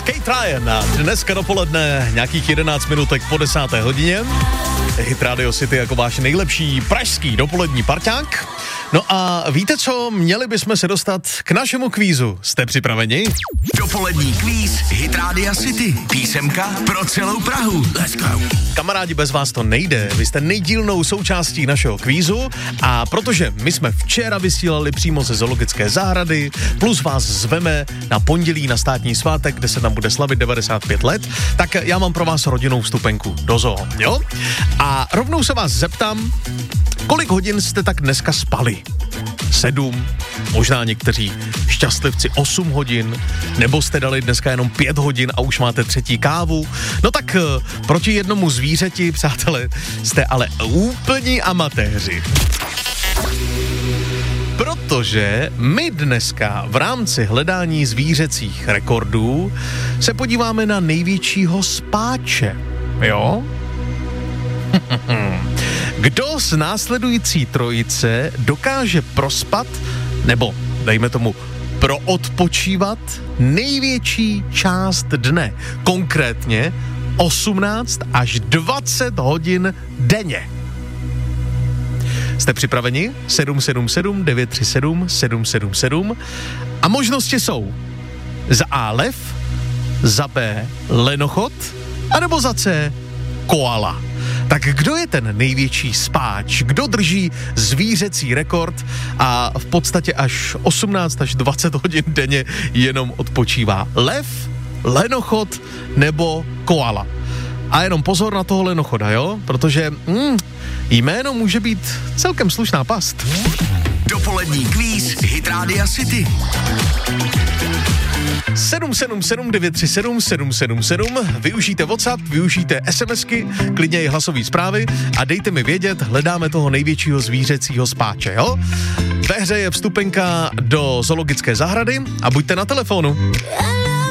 Kate Ryan a dneska dopoledne nějakých 11 minutek po 10. hodině. Hit Radio City jako váš nejlepší pražský dopolední parťák. No a víte co, měli bychom se dostat k našemu kvízu. Jste připraveni? Dopolední kvíz Hit Radio City. Písemka pro celou Prahu. Let's go. Kamarádi, bez vás to nejde. Vy jste nejdílnou součástí našeho kvízu a protože my jsme včera vysílali přímo ze zoologické zahrady, plus vás zveme na pondělí na státní svátek, kde se tam bude slavit 95 let, tak já mám pro vás rodinnou vstupenku do zoo, jo? A rovnou se vás zeptám, kolik hodin jste tak dneska spali? 7, možná někteří šťastlivci 8 hodin, nebo jste dali dneska jenom 5 hodin a už máte třetí kávu. No tak proti jednomu zvířeti, přátelé, jste ale úplní amatéři. Protože my dneska v rámci hledání zvířecích rekordů se podíváme na největšího spáče, jo? Kdo z následující trojice dokáže prospat, nebo dejme tomu proodpočívat největší část dne, konkrétně 18 až 20 hodin denně? Jste připraveni? 777 937 777 a možnosti jsou za A lev, za B lenochod, anebo za C koala. Tak kdo je ten největší spáč? Kdo drží zvířecí rekord a v podstatě až 18 až 20 hodin denně jenom odpočívá? Lev, lenochod nebo koala? A jenom pozor na toho lenochoda, jo? Protože jméno může být celkem slušná past. Dopolední kvíz Hit Radio City. 777 937 777, využijte WhatsApp, využijte SMSky, klidně i hlasové zprávy a dejte mi vědět, hledáme toho největšího zvířecího spáče, jo? Ve hře je vstupenka do zoologické zahrady a buďte na telefonu.